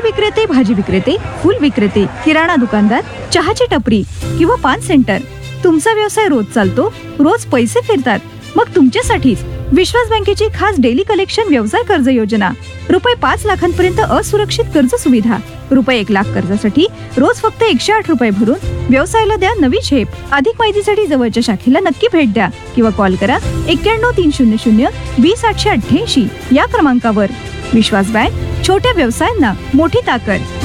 विक्रेते, भाजी विक्रेते, फूल विक्रेते, किराणा दुकानदार, चहाची टपरी किंवा पान सेंटर, तुमचा व्यवसाय रोज चालतो, रोज पैसे फिरतात, मग तुमच्यासाठीच विश्वास बँकेची खास डेली कलेक्शन व्यवसाय कर्ज योजना. रुपये 5 लाखांपर्यंत असुरक्षित कर्ज सुविधा. रुपये 1 लाख कर्जासाठी रोज फक्त 108 रुपये भरून व्यवसायाला द्या नवी झेप. अधिक माहितीसाठी जवळच्या शाखेला नक्की भेट द्या किंवा कॉल करा 91 300 20 888 या क्रमांकावर. विश्वास बँक, छोट्या व्यवसायांना मोठी ताकद.